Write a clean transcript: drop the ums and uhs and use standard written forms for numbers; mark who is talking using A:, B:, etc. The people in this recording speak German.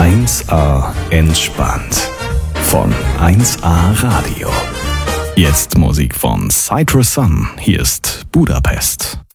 A: 1A entspannt. Von 1A Radio. Jetzt Musik von Citrus Sun. Hier ist Budapest.